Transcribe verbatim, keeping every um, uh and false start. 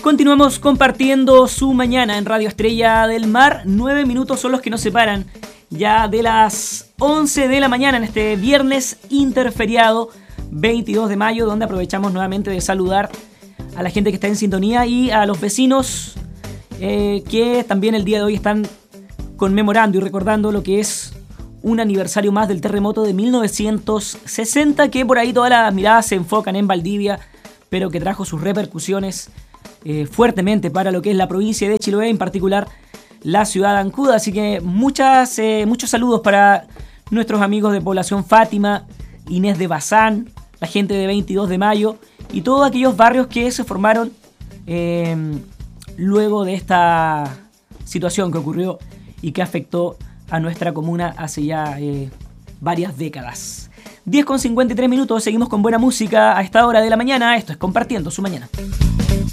Continuamos compartiendo su mañana en Radio Estrella del Mar. Nueve minutos son los que nos separan ya de las once de la mañana en este viernes interferiado veintidós de mayo, donde aprovechamos nuevamente de saludar a la gente que está en sintonía y a los vecinos eh, que también el día de hoy están conmemorando y recordando lo que es un aniversario más del terremoto de mil novecientos sesenta, que por ahí todas las miradas se enfocan en Valdivia, pero que trajo sus repercusiones eh, fuertemente para lo que es la provincia de Chiloé, en particular la ciudad de Ancud. Así que muchas, eh, muchos saludos para nuestros amigos de Población Fátima, Inés de Bazán, la gente de veintidós de mayo y todos aquellos barrios que se formaron eh, luego de esta situación que ocurrió y que afectó a nuestra comuna hace ya eh, varias décadas. diez con cincuenta y tres minutos, seguimos con buena música a esta hora de la mañana. Esto es Compartiendo su Mañana.